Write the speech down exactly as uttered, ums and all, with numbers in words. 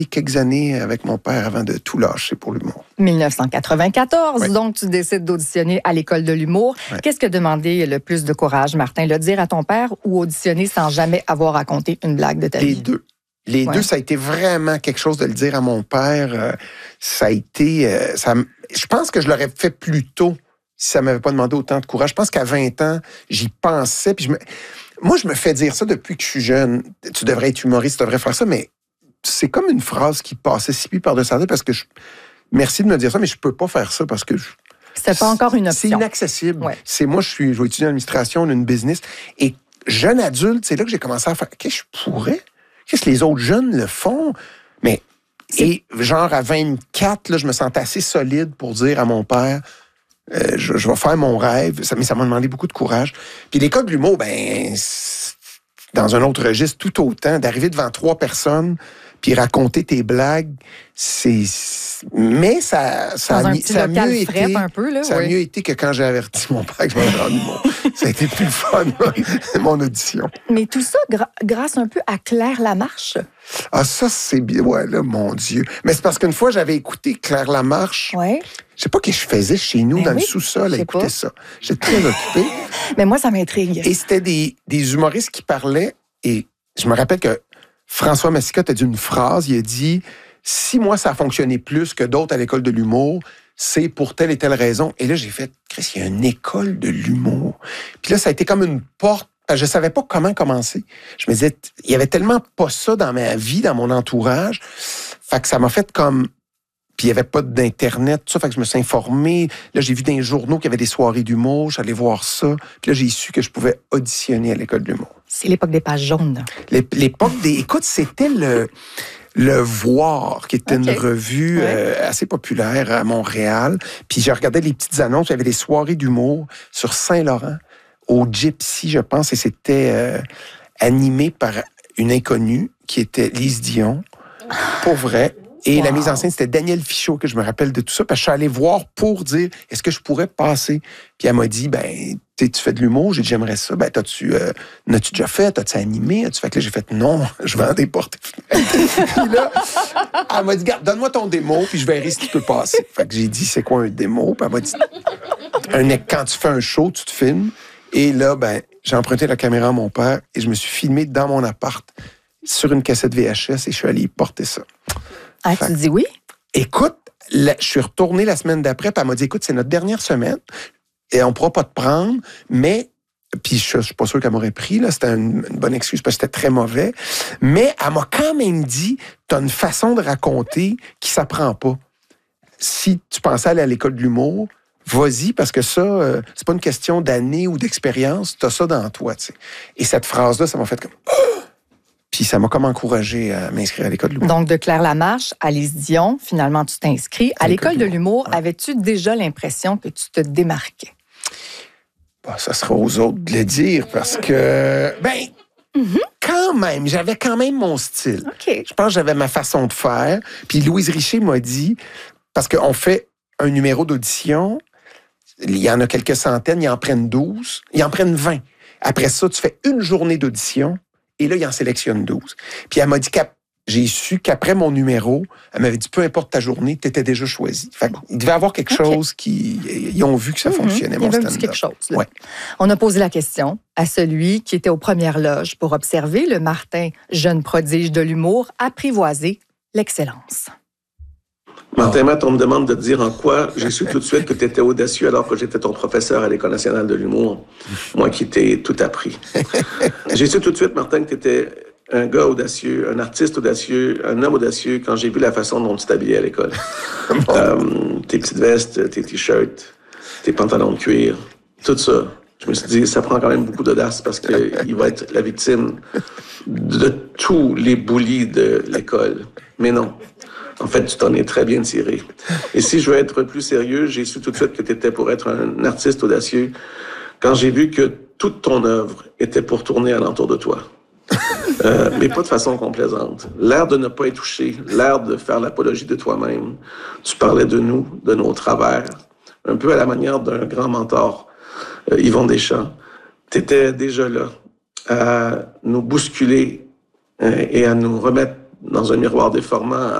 quelques années avec mon père avant de tout lâcher pour l'humour. dix-neuf cent quatre-vingt-quatorze, ouais. donc tu décides d'auditionner à l'École de l'humour. Ouais. Qu'est-ce qui a demandé le plus de courage, Martin? Le dire à ton père ou auditionner sans jamais avoir raconté une blague de ta Les vie? Les deux. Les ouais. deux, ça a été vraiment quelque chose de le dire à mon père. Euh, ça a été... Euh, ça, je pense que je l'aurais fait plus tôt si ça ne m'avait pas demandé autant de courage. Je pense qu'à vingt ans, j'y pensais. Puis je me... Moi, je me fais dire ça depuis que je suis jeune. Tu devrais être humoriste, tu devrais faire ça, mais c'est comme une phrase qui passait si puis par-dessus la tête parce que je... Merci de me dire ça, mais je peux pas faire ça parce que... Je... C'était pas encore une option. C'est inaccessible. Ouais. C'est moi, je suis, je vais étudier en administration d'une business. Et jeune adulte, c'est là que j'ai commencé à faire... Qu'est-ce que je pourrais? Qu'est-ce que les autres jeunes le font? Mais... C'est... Et genre à vingt-quatre, là, je me sentais assez solide pour dire à mon père... Euh, je, je vais faire mon rêve, ça, mais ça m'a demandé beaucoup de courage. Puis l'école de l'humour, ben, dans un autre registre, tout autant, d'arriver devant trois personnes, puis raconter tes blagues, c'est... Mais ça, ça, a, ça a mieux été, un peu, là, ça oui. a mieux été que quand j'ai averti mon père que je vais rendre l'humour. Ça a été plus fun, mon audition. Mais tout ça gra- grâce un peu à Claire Lamarche. Ah, ça, c'est bien. Ouais, là, mon Dieu. Mais c'est parce qu'une fois, j'avais écouté Claire Lamarche. Ouais. Je sais pas ce que je faisais chez nous, mais dans oui, le sous-sol, à écouter pas. Ça. J'étais très occupé. Mais moi, ça m'intrigue. Et c'était des, des humoristes qui parlaient. Et je me rappelle que François Massicotte a dit une phrase. Il a dit « Si moi, ça a fonctionné plus que d'autres à l'école de l'humour, c'est pour telle et telle raison. » Et là, j'ai fait « Chris, il y a une école de l'humour. » Puis là, ça a été comme une porte. Je savais pas comment commencer. Je me disais, il y avait tellement pas ça dans ma vie, dans mon entourage. Fait que ça m'a fait comme... Puis il n'y avait pas d'Internet, tout ça. Fait que je me suis informé. Là, j'ai vu dans les journaux qu'il y avait des soirées d'humour. J'allais voir ça. Puis là, j'ai su que je pouvais auditionner à l'école de l'humour. C'est l'époque des pages jaunes. L'époque des... Écoute, c'était le... Le Voir, qui était okay. une revue ouais. euh, assez populaire à Montréal. Puis je regardais les petites annonces. Il y avait des soirées d'humour sur Saint-Laurent, au Gypsy, je pense, et c'était euh, animé par une inconnue qui était Lise Dion, pour vrai. Et wow. La mise en scène, c'était Daniel Fichot, que je me rappelle de tout ça, parce que je suis allé voir pour dire, est-ce que je pourrais passer? Puis elle m'a dit, ben, tu fais de l'humour, j'ai dit, j'aimerais ça. Ben, t'as-tu, euh, n'as-tu déjà fait? T'as-tu animé? As-tu fait que là, j'ai fait, non, je vends des portes. Puis là, elle m'a dit, garde, donne-moi ton démo, puis je verrai ce qui peut passer. Fait que j'ai dit, c'est quoi un démo? Puis elle m'a dit, un, quand tu fais un show, tu te filmes. Et là, ben, j'ai emprunté la caméra à mon père et je me suis filmé dans mon appart sur une cassette V H S et je suis allé y porter ça. Ah, fait, tu dis oui? Écoute, la, je suis retourné la semaine d'après, puis elle m'a dit, écoute, c'est notre dernière semaine et on ne pourra pas te prendre, mais... Puis je ne suis pas sûr qu'elle m'aurait pris, là, c'était une, une bonne excuse parce que c'était très mauvais. Mais elle m'a quand même dit, tu as une façon de raconter qui ne s'apprend pas. Si tu pensais aller à l'école de l'humour, vas-y, parce que ça, euh, c'est pas une question d'années ou d'expérience, t'as ça dans toi, tu sais. Et cette phrase-là, ça m'a fait comme... Oh! Puis ça m'a comme encouragé à m'inscrire à l'école de l'humour. Donc, de Claire Lamarche à Lise Dion, finalement, tu t'inscris. À, à l'école de l'humour, ouais. Avais-tu déjà l'impression que tu te démarquais? Bah, ça sera aux autres de le dire, parce que... Ben, mm-hmm. Quand même, j'avais quand même mon style. Okay. Je pense que j'avais ma façon de faire. Puis Louise Richer m'a dit, parce qu'on fait un numéro d'audition... Il y en a quelques centaines, ils en prennent douze, ils en prennent vingt. Après ça, tu fais une journée d'audition et là, ils en sélectionnent douze. Puis elle m'a dit, qu'à... j'ai su qu'après mon numéro, elle m'avait dit, peu importe ta journée, tu étais déjà choisi. Fait il devait y avoir quelque okay. chose qui... Ils ont vu que ça mm-hmm. fonctionnait, mon stand-up. Il y avait quelque chose. Ouais. On a posé la question à celui qui était aux premières loges pour observer le Martin, jeune prodige de l'humour, apprivoiser l'excellence. Martin Matt, on me demande de te dire en quoi j'ai su tout de suite que tu étais audacieux alors que j'étais ton professeur à l'École nationale de l'humour, moi qui t'ai tout appris. J'ai su tout de suite, Martin, que tu étais un gars audacieux, un artiste audacieux, un homme audacieux quand j'ai vu la façon dont tu t'habillais à l'école. euh, tes petites vestes, tes t-shirts, tes pantalons de cuir, tout ça. Je me suis dit, ça prend quand même beaucoup d'audace parce qu'il va être la victime de tous les bullies de l'école. Mais non. En fait, tu t'en es très bien tiré. Et si je veux être plus sérieux, j'ai su tout de suite que tu étais pour être un artiste audacieux quand j'ai vu que toute ton œuvre était pour tourner alentour de toi. Euh, mais pas de façon complaisante. L'air de ne pas être touché, l'air de faire l'apologie de toi-même. Tu parlais de nous, de nos travers, un peu à la manière d'un grand mentor, euh, Yvon Deschamps. Tu étais déjà là à nous bousculer euh, et à nous remettre dans un miroir déformant